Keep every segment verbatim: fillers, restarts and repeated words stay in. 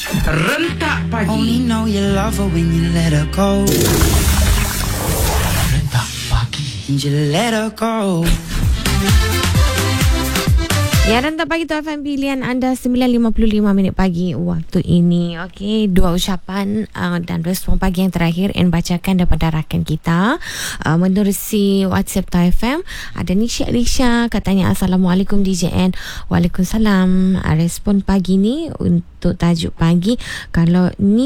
Rentak Pagi. Only know you love her when you let her go. Rentak Pagi. And you let her go. Ya, Rentak Pagi tu F M pilihan anda sembilan lima puluh lima minit pagi waktu ini. Okey, dua ucapan uh, dan respon pagi yang terakhir yang bacakan daripada rakan kita uh, menerusi WhatsApp tu F M. Ada Nisha Elisha katanya Assalamualaikum D J N. Waalaikumsalam. Uh, respon pagi ni untuk tajuk pagi, kalau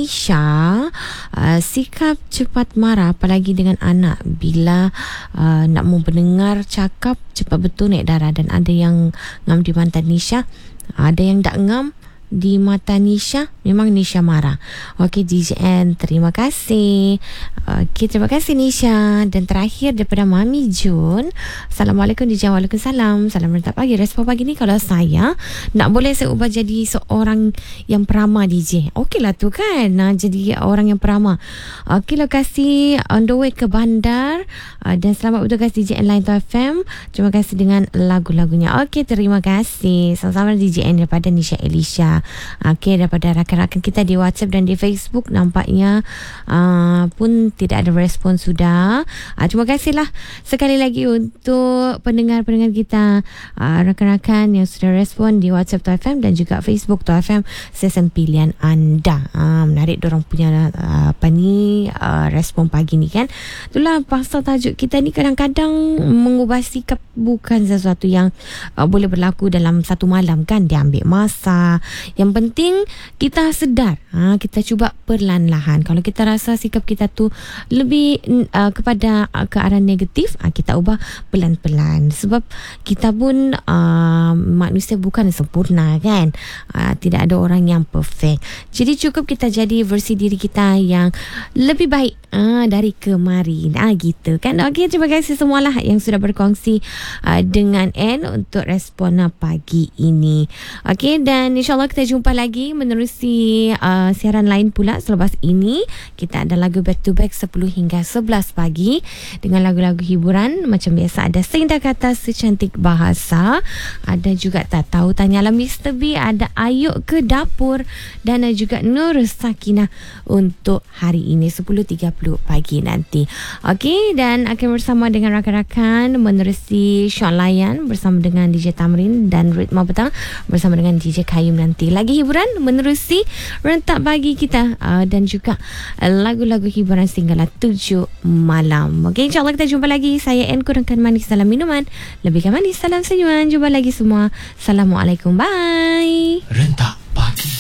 Nisha uh, sikap cepat marah apalagi dengan anak bila uh, nak mau pendengar cakap cepat betul naik darah, dan ada yang ngam di mata Nisha, ada yang tak ngam di mata Nisha, memang Nisha marah. Okey D J N, terima kasih. Okey, terima kasih Nisha. Dan terakhir daripada Mami Jun, Assalamualaikum D J. Waalaikumsalam. Salam Rentak Pagi. Respon pagi ni, kalau saya nak boleh saya ubah jadi seorang yang peramah D J. Okey lah tu kan, nah, jadi orang yang peramah. Okey, lokasi on the way ke bandar. uh, Dan selamat bertugas D J N Line F M. Terima kasih dengan lagu-lagunya. Okey, terima kasih. Sama-sama D J N daripada Nisha Elisha. Okey, daripada rakan-rakan kita di WhatsApp dan di Facebook, nampaknya uh, pun tidak ada respon sudah. Uh, terima kasihlah sekali lagi untuk pendengar-pendengar kita, uh, rakan-rakan yang sudah respon di WhatsApp Tu F M dan juga Facebook Tu F M, sesen pilihan anda. Uh, menarik dorang punya uh, apa ni uh, respon pagi ni kan. Itulah pasal tajuk kita ni, kadang-kadang mengubah sikap bukan sesuatu yang uh, boleh berlaku dalam satu malam kan. Dia ambil masa. Yang penting kita sedar, ha, kita cuba perlahan-lahan. Kalau kita rasa sikap kita tu lebih uh, kepada uh, ke arah negatif, uh, kita ubah pelan-pelan. Sebab kita pun uh, manusia bukan sempurna kan. Uh, tidak ada orang yang perfect. Jadi cukup kita jadi versi diri kita yang lebih baik uh, dari kemarin. Ah, gitu kan. Okey, terima kasih semualah yang sudah berkongsi uh, dengan N untuk respon pagi ini. Okey, dan InsyaAllah kita jumpa lagi menerusi uh, siaran lain pula selepas ini. Kita ada lagu back to back sepuluh hingga sebelas pagi dengan lagu-lagu hiburan. Macam biasa ada Seindah Kata Secantik Bahasa. Ada juga Tak Tahu Tanyalah Mister B. Ada Ayuk ke Dapur. Dan ada juga Nur Sakinah untuk hari ini sepuluh tiga puluh pagi nanti. Okey, dan akan bersama dengan rakan-rakan menerusi Syok Layan bersama dengan D J Tamrin dan Ritma Petang bersama dengan D J Kayum nanti. Lagi hiburan menerusi Rentak Pagi kita, uh, dan juga uh, lagu-lagu hiburan sehinggalah tujuh malam. Okey, insyaAllah kita jumpa lagi. Saya N, kurangkan manis dalam minuman, lebihkan manis dalam senyuman. Jumpa lagi semua. Assalamualaikum, bye. Rentak Pagi.